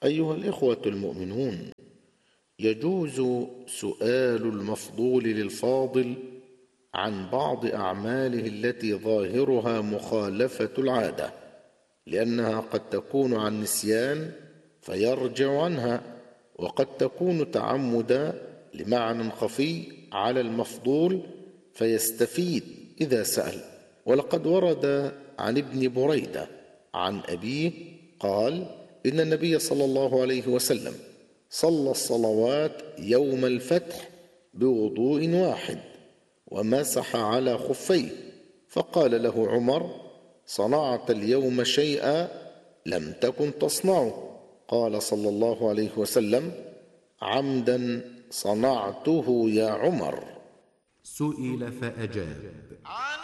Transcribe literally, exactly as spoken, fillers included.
أيها الإخوة المؤمنون، يجوز سؤال المفضول للفاضل عن بعض أعماله التي ظاهرها مخالفة العادة، لأنها قد تكون عن نسيان فيرجع عنها، وقد تكون تعمدا لمعنى خفي على المفضول فيستفيد إذا سأل. ولقد ورد عن ابن بريدة عن أبيه قال: إن النبي صلى الله عليه وسلم صلى الصلوات يوم الفتح بوضوء واحد ومسح على خفيه، فقال له عمر: صنعت اليوم شيئا لم تكن تصنعه. قال صلى الله عليه وسلم: عمدا صنعته يا عمر. سئل فأجاب: